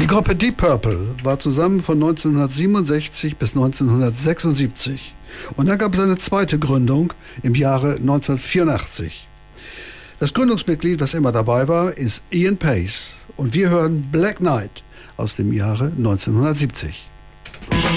Die Gruppe Deep Purple war zusammen von 1967 bis 1976. Und dann gab es eine zweite Gründung im Jahre 1984. Das Gründungsmitglied, was immer dabei war, ist Ian Pace. Und wir hören Black Knight aus dem Jahre 1970.